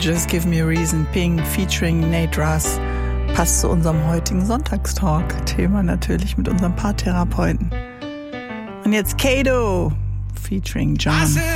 Just Give Me a Reason, Pink, featuring Nate Russ. Passt zu unserem heutigen Sonntagstalk. Thema natürlich mit unserem Paartherapeuten. Und jetzt Kato, featuring John.